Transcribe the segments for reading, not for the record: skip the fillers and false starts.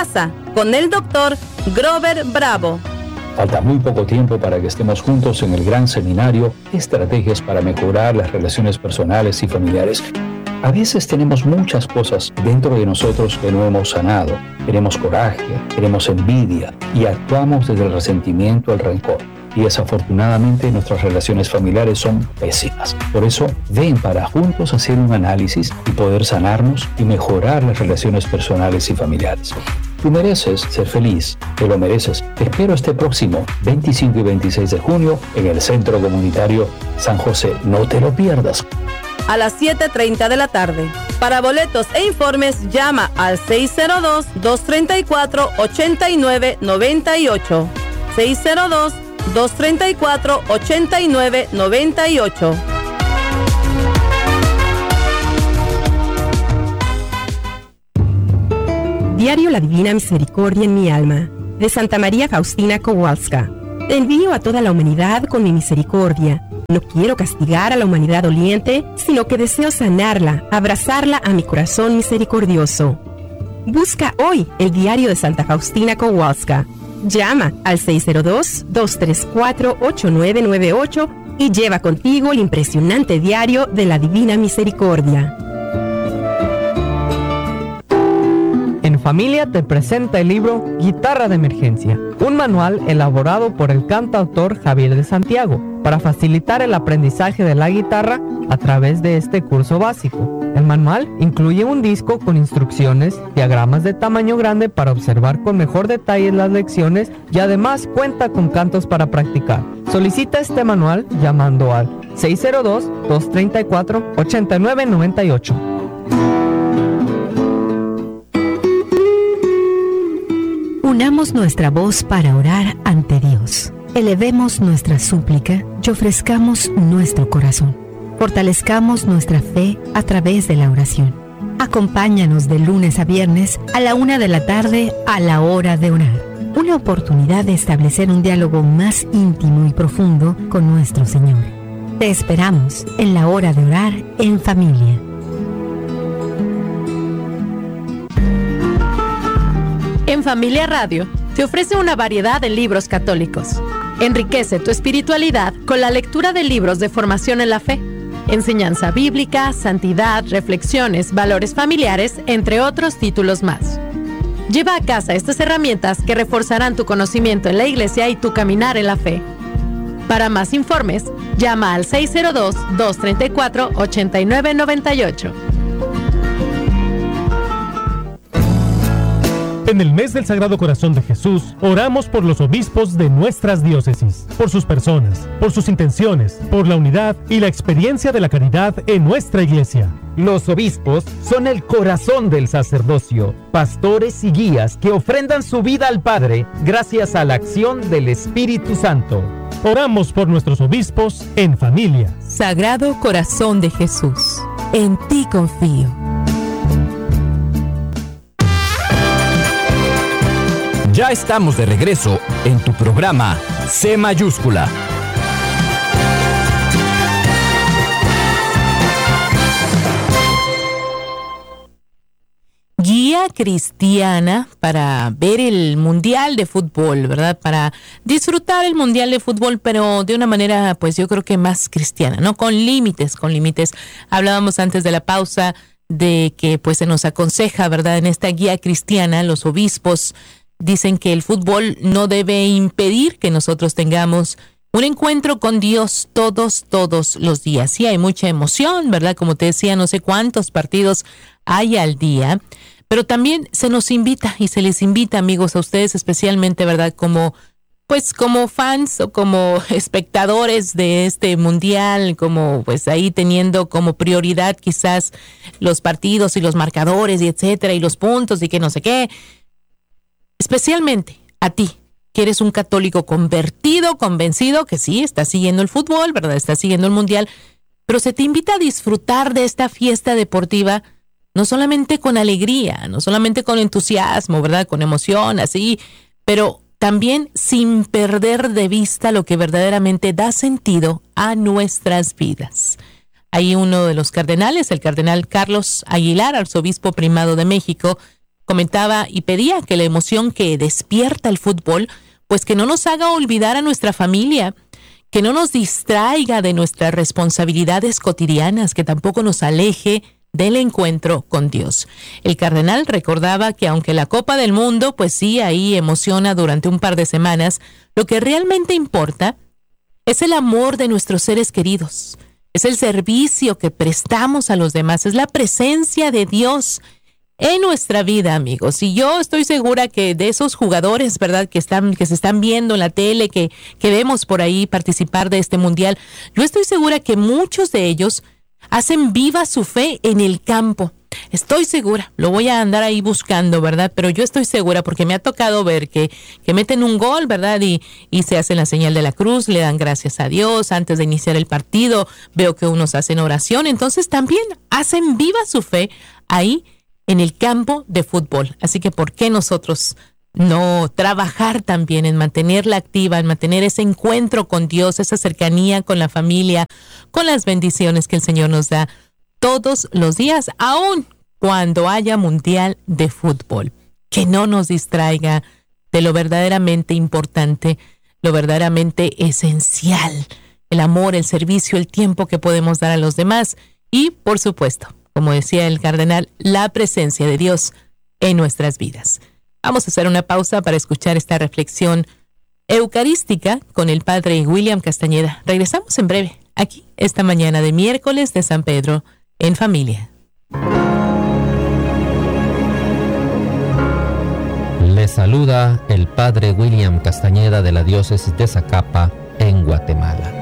casa con el doctor Grover Bravo. Falta muy poco tiempo para que estemos juntos en el gran seminario Estrategias para mejorar las relaciones personales y familiares. A veces tenemos muchas cosas dentro de nosotros que no hemos sanado. Tenemos coraje, tenemos envidia y actuamos desde el resentimiento al rencor. Y desafortunadamente nuestras relaciones familiares son pésimas. Por eso, ven para juntos hacer un análisis y poder sanarnos y mejorar las relaciones personales y familiares. Tú mereces ser feliz, te lo mereces. Te espero este próximo 25 y 26 de junio en el Centro Comunitario San José. No te lo pierdas. A las 7:30 de la tarde. Para boletos e informes, llama al 602-234-8998. 602-234-8998. Diario La Divina Misericordia en mi alma, de Santa María Faustina Kowalska. Te envío a toda la humanidad con mi misericordia. No quiero castigar a la humanidad doliente, sino que deseo sanarla, abrazarla a mi corazón misericordioso. Busca hoy el diario de Santa Faustina Kowalska. Llama al 602-234-8998 y lleva contigo el impresionante diario de la Divina Misericordia. En Familia te presenta el libro Guitarra de Emergencia, un manual elaborado por el cantautor Javier de Santiago para facilitar el aprendizaje de la guitarra a través de este curso básico. El manual incluye un disco con instrucciones, diagramas de tamaño grande para observar con mejor detalle las lecciones y además cuenta con cantos para practicar. Solicita este manual llamando al 602-234-8998. Unamos nuestra voz para orar ante Dios. Elevemos nuestra súplica y ofrezcamos nuestro corazón. Fortalezcamos nuestra fe a través de la oración. Acompáñanos de lunes a viernes a la 1 de la tarde a la hora de orar. Una oportunidad de establecer un diálogo más íntimo y profundo con nuestro Señor. Te esperamos en la hora de orar en familia. En Familia Radio te ofrece una variedad de libros católicos. Enriquece tu espiritualidad con la lectura de libros de formación en la fe, enseñanza bíblica, santidad, reflexiones, valores familiares, entre otros títulos más. Lleva a casa estas herramientas que reforzarán tu conocimiento en la Iglesia y tu caminar en la fe. Para más informes, llama al 602-234-8998. En el mes del Sagrado Corazón de Jesús, oramos por los obispos de nuestras diócesis, por sus personas, por sus intenciones, por la unidad y la experiencia de la caridad en nuestra iglesia. Los obispos son el corazón del sacerdocio, pastores y guías que ofrendan su vida al Padre gracias a la acción del Espíritu Santo. Oramos por nuestros obispos en familia. Sagrado Corazón de Jesús, en ti confío. Ya estamos de regreso en tu programa C mayúscula. Guía cristiana para ver el Mundial de Fútbol, ¿verdad? Para disfrutar el Mundial de Fútbol, pero de una manera, pues yo creo que más cristiana, ¿no? Con límites. Hablábamos antes de la pausa de que pues se nos aconseja, ¿verdad? En esta guía cristiana, los obispos dicen que el fútbol no debe impedir que nosotros tengamos un encuentro con Dios todos los días. Sí, hay mucha emoción, ¿verdad? Como te decía, no sé cuántos partidos hay al día, pero también se nos invita y se les invita, amigos, a ustedes especialmente, ¿verdad? Como fans o como espectadores de este mundial, como pues ahí teniendo como prioridad quizás los partidos y los marcadores y etcétera, y los puntos y que no sé qué. Especialmente a ti, que eres un católico convertido, convencido, que sí, estás siguiendo el fútbol, ¿verdad? Estás siguiendo el mundial, pero se te invita a disfrutar de esta fiesta deportiva, no solamente con alegría, no solamente con entusiasmo, ¿verdad? Con emoción, así, pero también sin perder de vista lo que verdaderamente da sentido a nuestras vidas. Hay uno de los cardenales, el cardenal Carlos Aguilar, arzobispo primado de México, comentaba y pedía que la emoción que despierta el fútbol, pues que no nos haga olvidar a nuestra familia, que no nos distraiga de nuestras responsabilidades cotidianas, que tampoco nos aleje del encuentro con Dios. El cardenal recordaba que aunque la Copa del Mundo, pues sí, ahí emociona durante un par de semanas, lo que realmente importa es el amor de nuestros seres queridos, es el servicio que prestamos a los demás, es la presencia de Dios en nuestra vida, amigos. Y yo estoy segura que de esos jugadores, ¿verdad?, que se están viendo en la tele, que vemos por ahí participar de este mundial, yo estoy segura que muchos de ellos hacen viva su fe en el campo. Estoy segura, lo voy a andar ahí buscando, ¿verdad? Pero yo estoy segura porque me ha tocado ver que meten un gol, ¿verdad? Y se hacen la señal de la cruz, le dan gracias a Dios antes de iniciar el partido. Veo que unos hacen oración, entonces también hacen viva su fe ahí en el campo de fútbol. Así que ¿por qué nosotros no trabajar también en mantenerla activa, en mantener ese encuentro con Dios, esa cercanía con la familia, con las bendiciones que el Señor nos da todos los días, aun cuando haya mundial de fútbol? Que no nos distraiga de lo verdaderamente importante, lo verdaderamente esencial, el amor, el servicio, el tiempo que podemos dar a los demás y, por supuesto, como decía el cardenal, la presencia de Dios en nuestras vidas. Vamos a hacer una pausa para escuchar esta reflexión eucarística con el padre William Castañeda. Regresamos en breve, aquí, esta mañana de miércoles de San Pedro, en familia. Le saluda el padre William Castañeda de la diócesis de Zacapa, en Guatemala.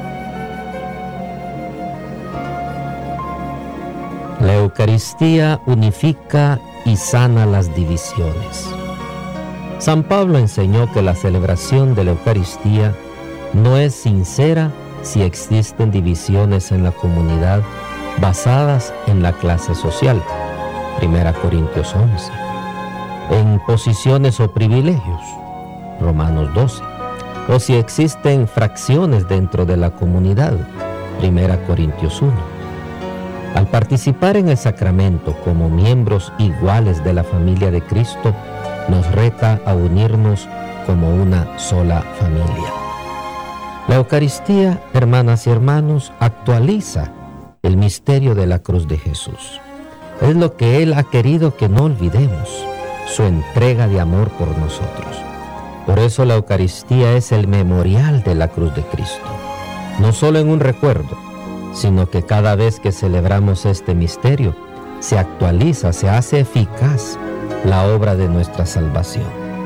La Eucaristía unifica y sana las divisiones. San Pablo enseñó que la celebración de la Eucaristía no es sincera si existen divisiones en la comunidad basadas en la clase social, 1 Corintios 11, en posiciones o privilegios, Romanos 12, o si existen fracciones dentro de la comunidad, 1 Corintios 1. Al participar en el sacramento como miembros iguales de la familia de Cristo, nos reta a unirnos como una sola familia. La Eucaristía, hermanas y hermanos, actualiza el misterio de la cruz de Jesús. Es lo que Él ha querido que no olvidemos, su entrega de amor por nosotros. Por eso la Eucaristía es el memorial de la cruz de Cristo, no solo en un recuerdo, sino que cada vez que celebramos este misterio, se actualiza, se hace eficaz la obra de nuestra salvación,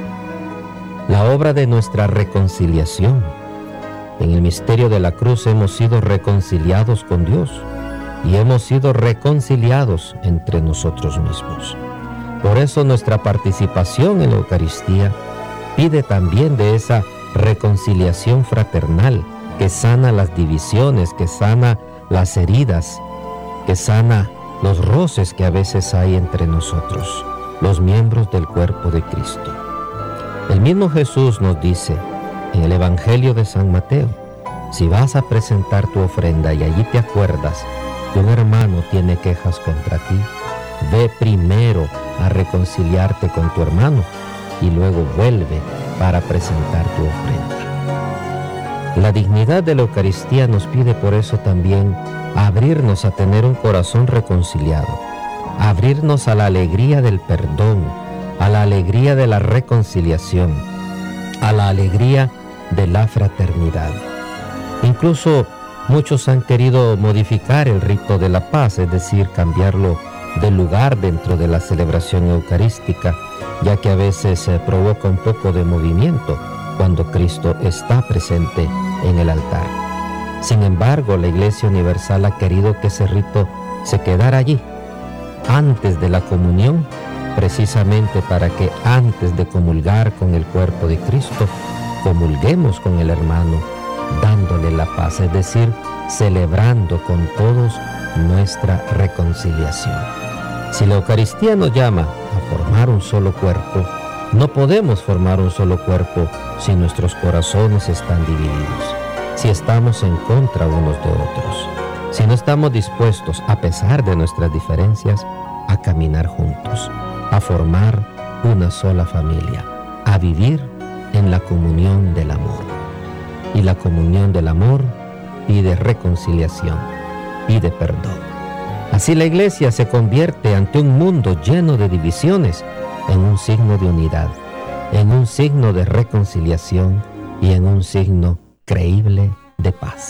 la obra de nuestra reconciliación. En el misterio de la cruz hemos sido reconciliados con Dios y hemos sido reconciliados entre nosotros mismos. Por eso nuestra participación en la Eucaristía pide también de esa reconciliación fraternal que sana las divisiones, que sana las heridas, que sana los roces que a veces hay entre nosotros, los miembros del cuerpo de Cristo. El mismo Jesús nos dice en el Evangelio de San Mateo: si vas a presentar tu ofrenda y allí te acuerdas que un hermano tiene quejas contra ti, ve primero a reconciliarte con tu hermano y luego vuelve para presentar tu ofrenda. La dignidad de la Eucaristía nos pide por eso también abrirnos a tener un corazón reconciliado, abrirnos a la alegría del perdón, a la alegría de la reconciliación, a la alegría de la fraternidad. Incluso muchos han querido modificar el rito de la paz, es decir, cambiarlo de lugar dentro de la celebración eucarística, ya que a veces se provoca un poco de movimiento cuando Cristo está presente en el altar. Sin embargo, la Iglesia Universal ha querido que ese rito se quedara allí, antes de la comunión, precisamente para que antes de comulgar con el cuerpo de Cristo, comulguemos con el hermano, dándole la paz, es decir, celebrando con todos nuestra reconciliación. Si la Eucaristía nos llama a formar un solo cuerpo, no podemos formar un solo cuerpo si nuestros corazones están divididos, si estamos en contra unos de otros, si no estamos dispuestos, a pesar de nuestras diferencias, a caminar juntos, a formar una sola familia, a vivir en la comunión del amor. Y la comunión del amor pide reconciliación, pide perdón. Así la Iglesia se convierte ante un mundo lleno de divisiones en un signo de unidad, en un signo de reconciliación y en un signo creíble de paz.